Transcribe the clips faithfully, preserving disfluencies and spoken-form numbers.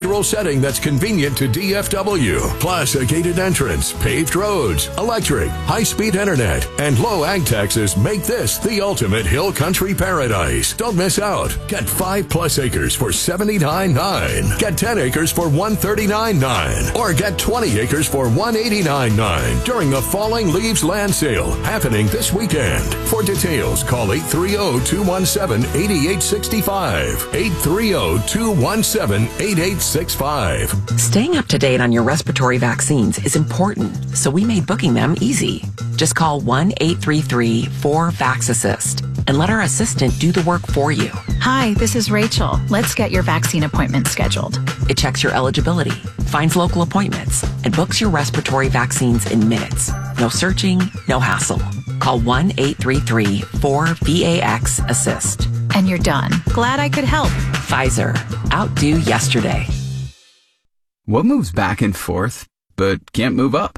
natural setting that's convenient to D F W. Plus a gated entrance, paved roads, electric, high-speed internet, and low ag taxes make this the ultimate hill country paradise. Don't miss out. Get five plus acres for seventy-nine thousand dollars. Get ten acres for one hundred thirty-nine thousand dollars. Or get twenty acres for one hundred eighty-nine thousand dollars during the Falling Leaves land sale happening this weekend. For details, call eight three zero, two one seven, eight eight six five. eight three zero, two one seven, eight eight six five. Staying up to date on your respiratory vaccines is important, so we made booking them easy. Just call one eight three three, four, VAX-ASSIST and let our assistant do the work for you. Hi, this is Rachel. Let's get your vaccine appointment scheduled. It checks your eligibility, finds local appointments, and books your respiratory vaccines in minutes. No searching, no hassle. Call one eight three three, four, VAX-ASSIST. And you're done. Glad I could help. Pfizer. Outdo yesterday. What moves back and forth, but can't move up?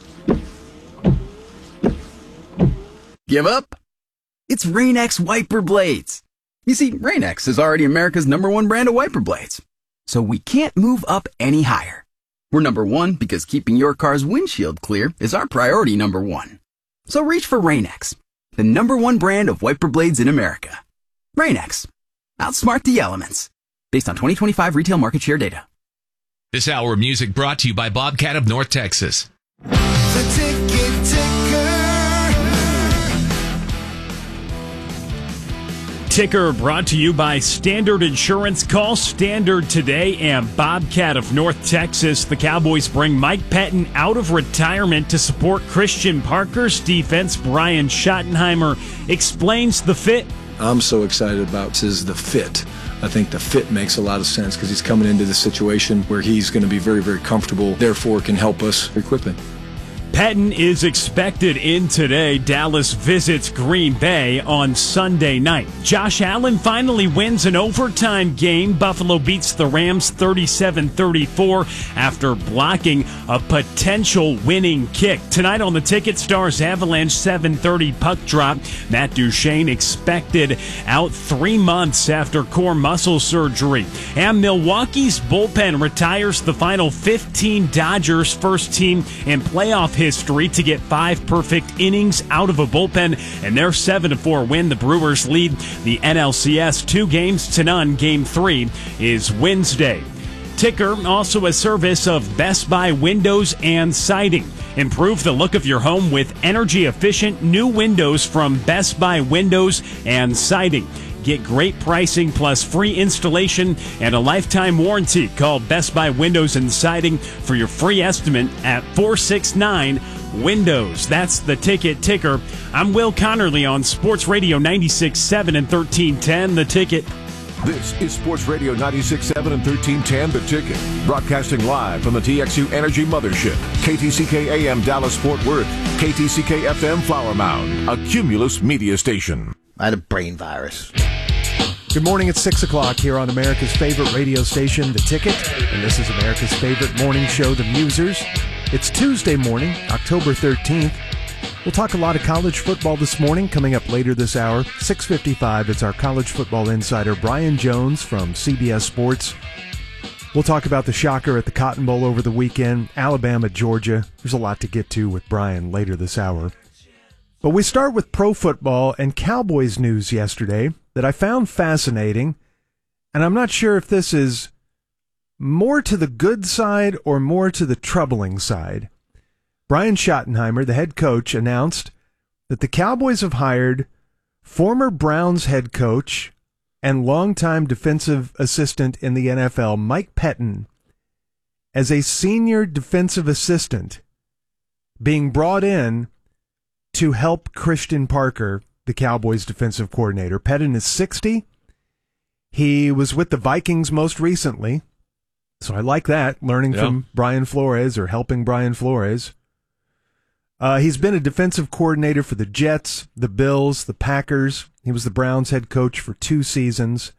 Give up? It's Rain-X wiper blades. You see, Rain-X is already America's number one brand of wiper blades. So we can't move up any higher. We're number one because keeping your car's windshield clear is our priority number one. So reach for Rain-X, the number one brand of wiper blades in America. Rain-X. Outsmart the elements. Based on twenty twenty-five retail market share data. This hour of music brought to you by Bobcat of North Texas. The Ticket Ticker. Ticker brought to you by Standard Insurance. Call Standard today and Bobcat of North Texas. The Cowboys bring Mike Pettine out of retirement to support Christian Parker's defense. Brian Schottenheimer explains the fit. I'm so excited about is the fit. I think the fit makes a lot of sense because he's coming into the situation where he's going to be very, very comfortable, therefore can help us equip him. Pettine is expected in today. Dallas visits Green Bay on Sunday night. Josh Allen finally wins an overtime game. Buffalo beats the Rams thirty-seven thirty-four after blocking a potential winning kick. Tonight on the Ticket, Stars Avalanche seven thirty puck drop. Matt Duchene expected out three months after core muscle surgery. And Milwaukee's bullpen retires the final fifteen Dodgers first team in playoff history to get five perfect innings out of a bullpen, and their seven to four win. The Brewers lead the N L C S two games to none. Game three is Wednesday. Ticker, also a service of Best Buy Windows and Siding. Improve the look of your home with energy-efficient new windows from Best Buy Windows and Siding. Get great pricing plus free installation and a lifetime warranty. Call Best Buy Windows and Siding for your free estimate at four six nine Windows. That's the Ticket Ticker. I'm Will Connerly on Sports Radio ninety-six point seven and thirteen ten. The Ticket. This is Sports Radio ninety-six point seven and thirteen ten, The Ticket. Broadcasting live from the T X U Energy Mothership. K T C K A M Dallas Fort Worth. K T C K F M Flower Mound. A Cumulus media station. I had a brain virus. Good morning. It's six o'clock here on America's favorite radio station, The Ticket. And this is America's favorite morning show, The Musers. It's Tuesday morning, October thirteenth. We'll talk a lot of college football this morning. Coming up later this hour, six fifty-five, it's our college football insider, Brian Jones from C B S Sports. We'll talk about the shocker at the Cotton Bowl over the weekend, Alabama, Georgia. There's a lot to get to with Brian later this hour. But we start with pro football and Cowboys news yesterday that I found fascinating, and I'm not sure if this is more to the good side or more to the troubling side. Brian Schottenheimer, the head coach, announced that the Cowboys have hired former Browns head coach and longtime defensive assistant in the N F L, Mike Pettine, as a senior defensive assistant being brought in to help Christian Parker, the Cowboys defensive coordinator. Pettine is sixty. He was with the Vikings most recently, so I like that, learning yeah. from Brian Flores or helping Brian Flores. Uh, he's been a defensive coordinator for the Jets, the Bills, the Packers. He was the Browns head coach for two seasons.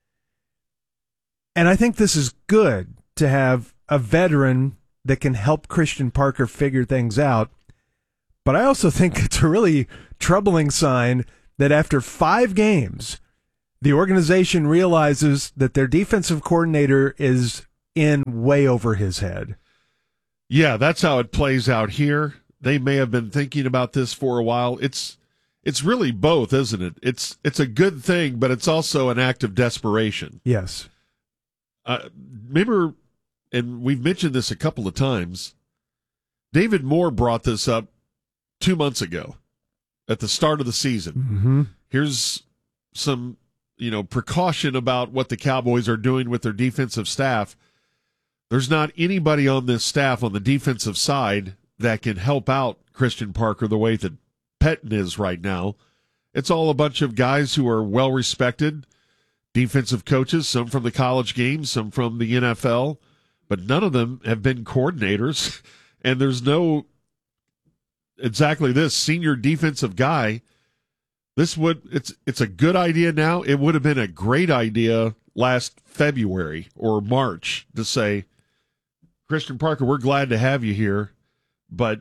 And I think this is good to have a veteran that can help Christian Parker figure things out. But I also think it's a really troubling sign that after five games, the organization realizes that their defensive coordinator is in way over his head. Yeah, that's how it plays out here. They may have been thinking about this for a while. It's it's really both, isn't it? It's it's a good thing, but it's also an act of desperation. Yes. Uh, remember, and we've mentioned this a couple of times, David Moore brought this up two months ago at the start of the season. Mm-hmm. Here's some, you know, precaution about what the Cowboys are doing with their defensive staff. There's not anybody on this staff on the defensive side that can help out Christian Parker the way that Pettine is right now. It's all a bunch of guys who are well-respected defensive coaches, some from the college game, some from the N F L, but none of them have been coordinators. And there's no exactly this senior defensive guy. This would it's it's a good idea now. It would have been a great idea last February or March to say, Christian Parker, we're glad to have you here, but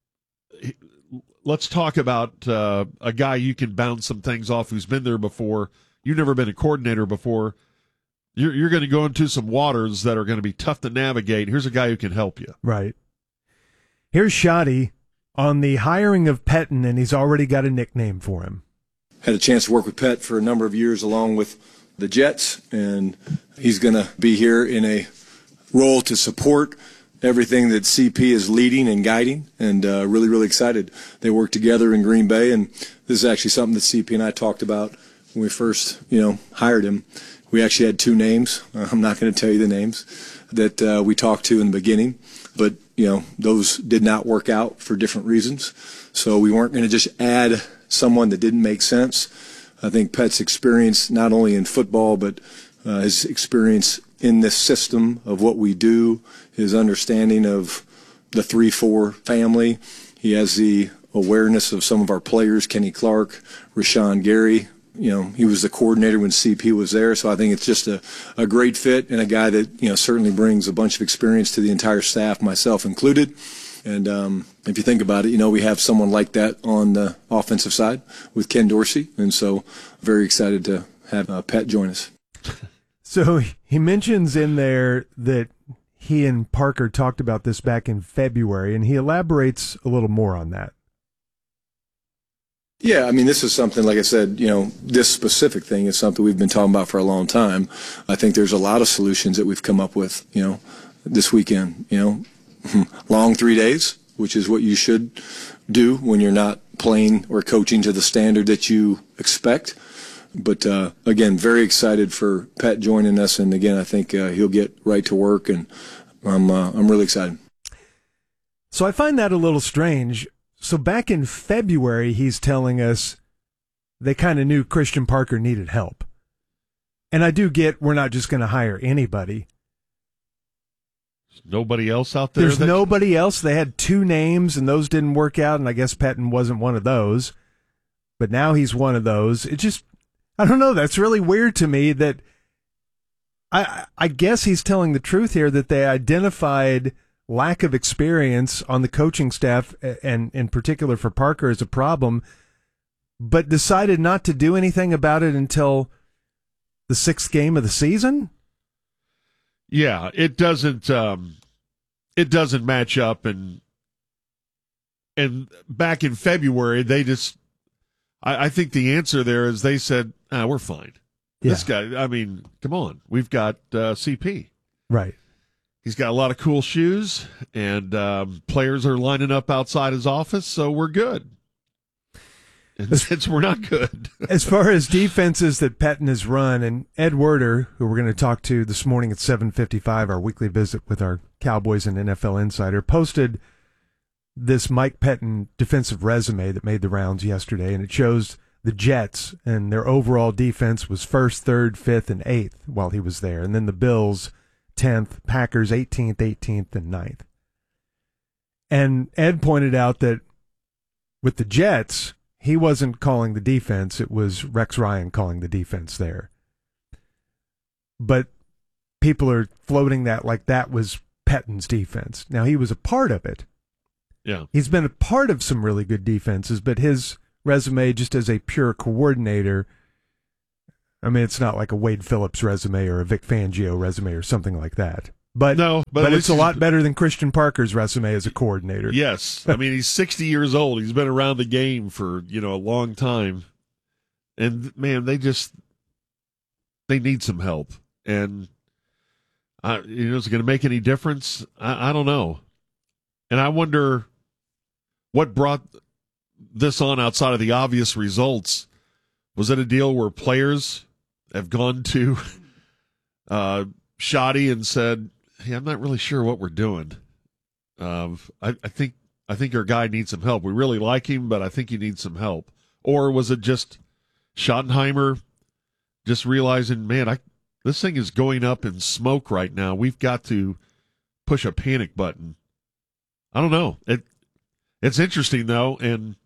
let's talk about uh, a guy you can bounce some things off who's been there before. You've never been a coordinator before. You're, you're going to go into some waters that are going to be tough to navigate. Here's a guy who can help you. Right. Here's Shoddy on the hiring of Pettine, and he's already got a nickname for him. Had a chance to work with Pet for a number of years along with the Jets, and he's going to be here in a role to support everything that C P is leading and guiding, and uh, really, really excited. They work together in Green Bay, and this is actually something that C P and I talked about when we first, you know, hired him. We actually had two names. Uh, I'm not going to tell you the names that uh, we talked to in the beginning, but, you know, those did not work out for different reasons. So we weren't going to just add someone that didn't make sense. I think Pet's experience, not only in football, but uh, his experience in this system of what we do, his understanding of the three four family. He has the awareness of some of our players, Kenny Clark, Rashawn Gary. You know, he was the coordinator when C P was there, so I think it's just a, a great fit and a guy that, you know, certainly brings a bunch of experience to the entire staff, myself included. And um, if you think about it, you know, we have someone like that on the offensive side with Ken Dorsey, and so very excited to have uh, Pet join us. So he mentions in there that he and Parker talked about this back in February, and he elaborates a little more on that. Yeah, I mean, this is something, like I said, you know, this specific thing is something we've been talking about for a long time. I think there's a lot of solutions that we've come up with, you know, this weekend, you know, long three days, which is what you should do when you're not playing or coaching to the standard that you expect. But, uh, again, very excited for Pat joining us. And, again, I think uh, he'll get right to work, and I'm, uh, I'm really excited. So I find that a little strange. So back in February, he's telling us they kind of knew Christian Parker needed help. And I do get we're not just going to hire anybody. There's nobody else out there? There's that... nobody else. They had two names, and those didn't work out, and I guess Pettine wasn't one of those. But now he's one of those. It just, I don't know, that's really weird to me that I, I guess he's telling the truth here that they identified lack of experience on the coaching staff, and in particular for Parker, is a problem, but decided not to do anything about it until the sixth game of the season? Yeah, it doesn't um, it doesn't match up, and and back in February, they just, I, I think the answer there is they said, ah, we're fine. Yeah. This guy, I mean, come on, we've got uh, C P. Right. He's got a lot of cool shoes, and um, players are lining up outside his office, so we're good. And since we're not good. As far as defenses that Pettine has run, and Ed Werder, who we're going to talk to this morning at seven fifty-five, our weekly visit with our Cowboys and N F L Insider, posted this Mike Pettine defensive resume that made the rounds yesterday, and it shows the Jets, and their overall defense was first, third, fifth, and eighth while he was there. And then the Bills, tenth, Packers eighteenth, eighteenth, and ninth. And Ed pointed out that with the Jets, he wasn't calling the defense. It was Rex Ryan calling the defense there. But people are floating that like that was Pettine's defense. Now, he was a part of it. Yeah. He's been a part of some really good defenses, but his resume just as a pure coordinator, I mean, it's not like a Wade Phillips resume or a Vic Fangio resume or something like that. But no, but, but it's a he's- lot better than Christian Parker's resume as a coordinator. Yes. I mean, he's sixty years old. He's been around the game for, you know, a long time. And, man, they just they need some help. And, uh, you know, is it going to make any difference? I, I don't know. And I wonder what brought this on outside of the obvious results. Was it a deal where players have gone to uh, Shoddy and said, hey, I'm not really sure what we're doing. Um, I, I think I think our guy needs some help. We really like him, but I think he needs some help. Or was it just Schottenheimer just realizing, man, I this thing is going up in smoke right now. We've got to push a panic button. I don't know. It it's interesting though, and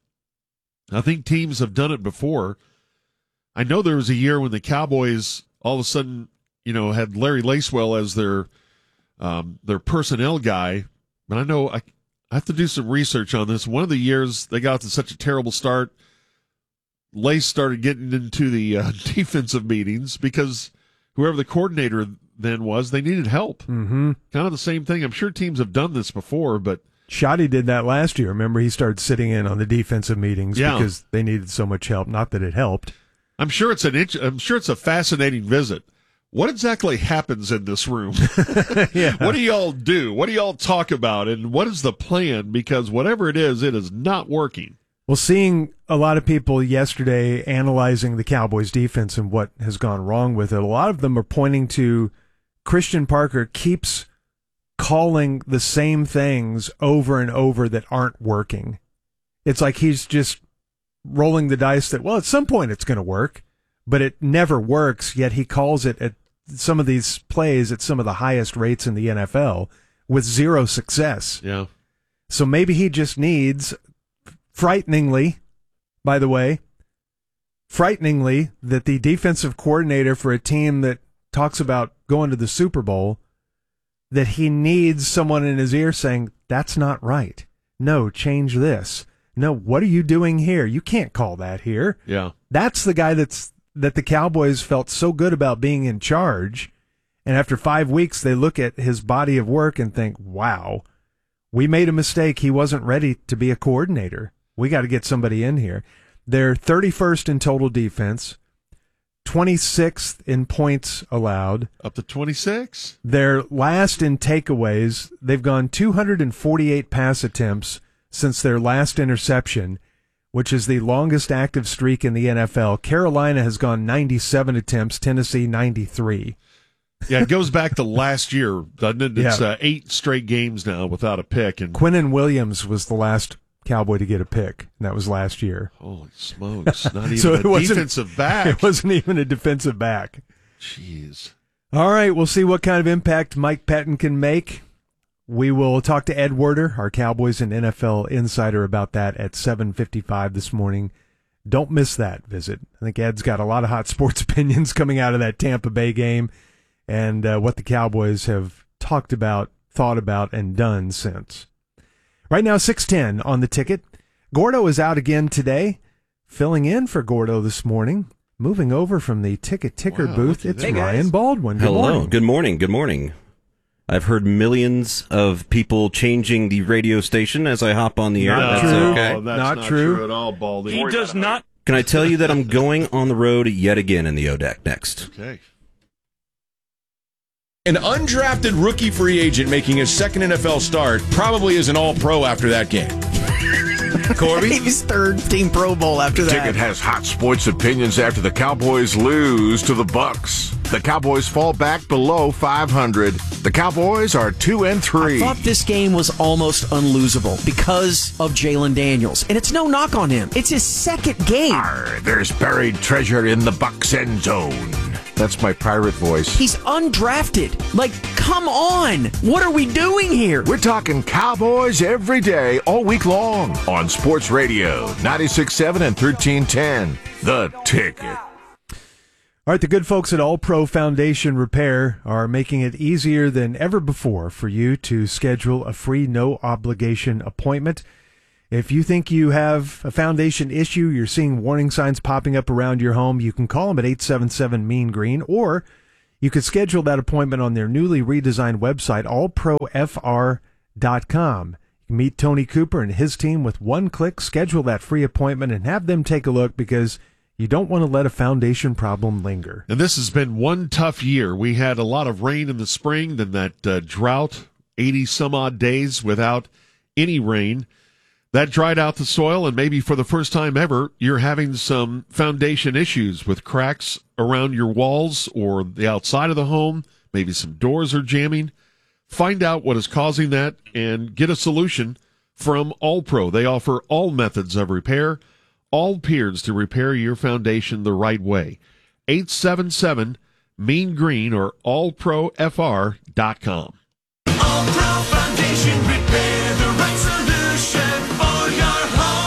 I think teams have done it before. I know there was a year when the Cowboys all of a sudden, you know, had Larry Lacewell as their um, their personnel guy. But I know I, I have to do some research on this. One of the years they got to such a terrible start, Lace started getting into the uh, defensive meetings because whoever the coordinator then was, they needed help. Mm-hmm. Kind of the same thing. I'm sure teams have done this before, but Shoddy did that last year. Remember, he started sitting in on the defensive meetings Yeah. because they needed so much help. Not that it helped. I'm sure it's an int- I'm sure it's a fascinating visit. What exactly happens in this room? Yeah. What do y'all do? What do y'all talk about? And what is the plan? Because whatever it is, it is not working. Well, seeing a lot of people yesterday analyzing the Cowboys defense and what has gone wrong with it, a lot of them are pointing to Christian Parker keeps calling the same things over and over that aren't working. It's like he's just rolling the dice that, well, at some point it's going to work, but it never works, yet he calls it at some of these plays at some of the highest rates in the N F L with zero success. Yeah. So maybe he just needs, frighteningly, by the way, frighteningly, that the defensive coordinator for a team that talks about going to the Super Bowl, that he needs someone in his ear saying, that's not right. No, change this. No, what are you doing here? You can't call that here. Yeah. That's the guy that's that the Cowboys felt so good about being in charge. And after five weeks, they look at his body of work and think, wow, we made a mistake. He wasn't ready to be a coordinator. We got to get somebody in here. They're thirty-first in total defense, twenty-sixth in points allowed. Up to twenty-six? They're last in takeaways. They've gone two hundred forty-eight pass attempts since their last interception, which is the longest active streak in the N F L. Carolina has gone ninety-seven attempts, Tennessee ninety-three. Yeah, it goes back to last year, doesn't it? It's Yeah. uh, eight straight games now without a pick. And Quinnen Williams was the last Cowboy to get a pick, and that was last year. holy smokes, not even So a it wasn't- defensive back. It wasn't even a defensive back. Jeez. All right, we'll see what kind of impact Mike Pettin can make. We will talk to Ed Werder, our Cowboys and N F L insider, about that at seven fifty-five this morning. Don't miss that visit. I think Ed's got a lot of hot sports opinions coming out of that Tampa Bay game and uh, what the Cowboys have talked about, thought about, and done since. Right now, six ten on the ticket. Gordo is out again today, filling in for Gordo this morning. Moving over from the ticket ticker Wow, booth, look at it's that. Hey, Ryan guys. Baldwin. Good Hello. morning. Good morning. Good morning. I've heard millions of people changing the radio station as I hop on the air. Not That's true. okay. Oh, that's Not not, true. true. at all, Baldy. He does not. Can I tell you that I'm going on the road yet again in the O D E C next? Okay. An undrafted rookie free agent making his second N F L start probably is an all-pro after that game. Corby? His third team Pro Bowl after that. Ticket has hot sports opinions after the Cowboys lose to the Bucks. The Cowboys fall back below five hundred. The Cowboys are two and three. I thought this game was almost unlosable because of Jalen Daniels, and it's no knock on him. It's his second game. Arr, there's buried treasure in the Bucks end zone. That's my pirate voice. He's undrafted. Like, come on. What are we doing here? We're talking Cowboys every day, all week long, on Sports Radio, ninety-six point seven and thirteen ten. The Ticket. All right, the good folks at All Pro Foundation Repair are making it easier than ever before for you to schedule a free, no-obligation appointment. If you think you have a foundation issue, you're seeing warning signs popping up around your home, you can call them at eight seven seven, mean green, or You can schedule that appointment on their newly redesigned website, all pro f r dot com. You can meet Tony Cooper and his team with one click, schedule that free appointment, and have them take a look because you don't want to let a foundation problem linger. And this has been one tough year. We had a lot of rain in the spring, then that uh, drought, eighty some odd days without any rain. That dried out the soil, and maybe for the first time ever, you're having some foundation issues with cracks around your walls or the outside of the home. Maybe some doors are jamming. Find out what is causing that and get a solution from All Pro. They offer all methods of repair, all peers to repair your foundation the right way. eight seven seven mean green or all pro f r dot com. All Pro Foundation Repair, the right solution for your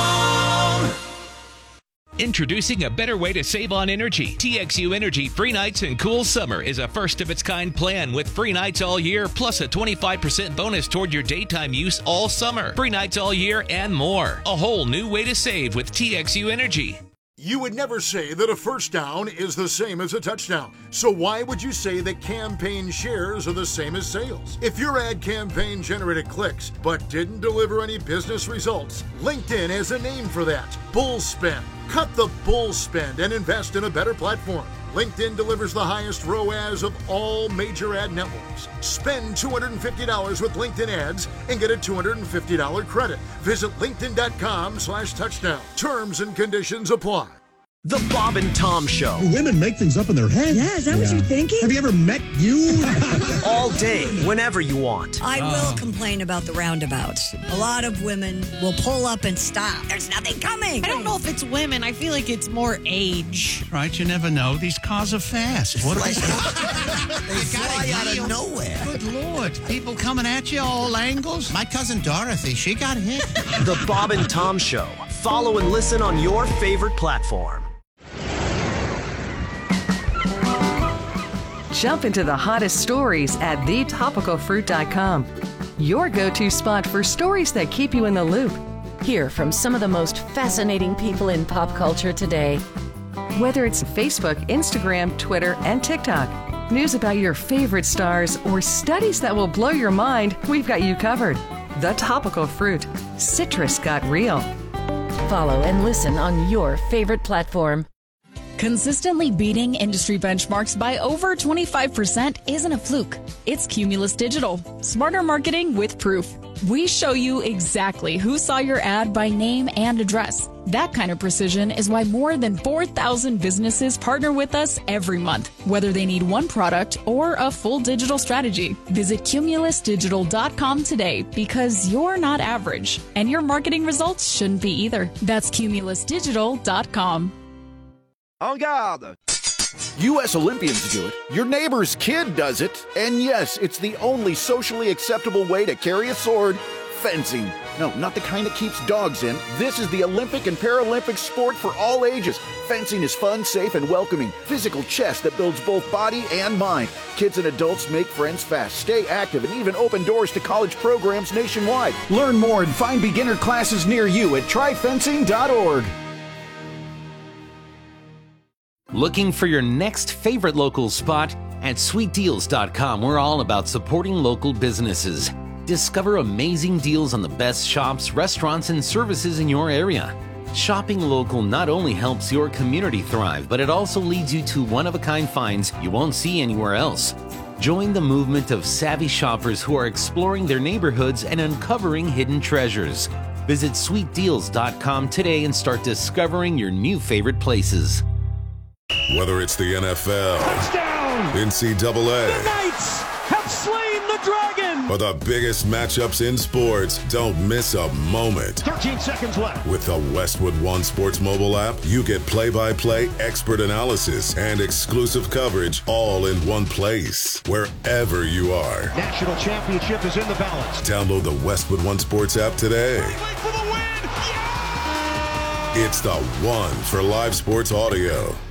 home. Introducing a better way to save on energy. T X U Energy Free Nights and Cool Summer is a first-of-its-kind plan with free nights all year, plus a twenty-five percent bonus toward your daytime use all summer. Free nights all year and more. A whole new way to save with T X U Energy. You would never say that a first down is the same as a touchdown. So why would you say that campaign shares are the same as sales? If your ad campaign generated clicks but didn't deliver any business results, LinkedIn has a name for that: bull spend. Cut the bull spend and invest in a better platform. LinkedIn delivers the highest R O A S of all major ad networks. Spend two hundred fifty dollars with LinkedIn ads and get a two hundred fifty dollars credit. Visit linkedin.com slash touchdown. Terms and conditions apply. The Bob and Tom Show. Women make things up in their head. Yeah, is that what you're thinking? Have you ever met you? All day, whenever you want. I will complain about the roundabouts. A lot of women will pull up and stop. There's nothing coming. I don't know if it's women. I feel like it's more age. Right, you never know. These cars are fast. What are we? They fly out of nowhere. Good Lord. People coming at you all angles. My cousin Dorothy, she got hit. The Bob and Tom Show. Follow and listen on your favorite platform. Jump into the hottest stories at the topical fruit dot com. Your go-to spot for stories that keep you in the loop. Hear from some of the most fascinating people in pop culture today. Whether it's Facebook, Instagram, Twitter, and TikTok, news about your favorite stars, or studies that will blow your mind, we've got you covered. The Topical Fruit. Citrus got real. Follow and listen on your favorite platform. Consistently beating industry benchmarks by over twenty-five percent isn't a fluke. It's Cumulus Digital. Smarter marketing with proof. We show you exactly who saw your ad by name and address. That kind of precision is why more than four thousand businesses partner with us every month, whether they need one product or a full digital strategy. Visit cumulus digital dot com today because you're not average, and your marketing results shouldn't be either. That's cumulus digital dot com. En garde! U S Olympians do it, your neighbor's kid does it, and yes, it's the only socially acceptable way to carry a sword: fencing. No, not the kind that keeps dogs in. This is the Olympic and Paralympic sport for all ages. Fencing is fun, safe, and welcoming. Physical chess that builds both body and mind. Kids and adults make friends fast, stay active, and even open doors to college programs nationwide. Learn more and find beginner classes near you at try fencing dot org. Looking for your next favorite local spot? At sweet deals dot com, we're all about supporting local businesses. Discover amazing deals on the best shops, restaurants, and services in your area. Shopping local not only helps your community thrive, but it also leads you to one-of-a-kind finds you won't see anywhere else. Join the movement of savvy shoppers who are exploring their neighborhoods and uncovering hidden treasures. Visit sweet deals dot com today and start discovering your new favorite places. Whether it's the N F L, touchdown, N C double A, the Knights have slain the dragon, or the biggest matchups in sports, don't miss a moment. thirteen seconds left. With the Westwood One Sports mobile app, you get play-by-play, expert analysis, and exclusive coverage all in one place, wherever you are. National championship is in the balance. Download the Westwood One Sports app today. For the win. Yeah! It's the one for live sports audio.